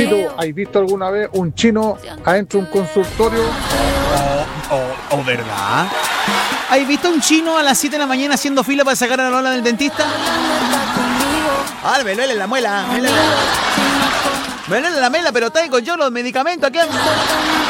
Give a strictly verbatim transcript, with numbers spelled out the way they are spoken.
Chito, ¿has visto alguna vez un chino adentro de un consultorio? ¿O oh, oh, oh, verdad? ¿Has visto un chino a las siete de la mañana haciendo fila para sacar a la Lola del dentista? Ah, me duele la muela. Me duele, me duele la muela, pero traigo yo los medicamentos aquí.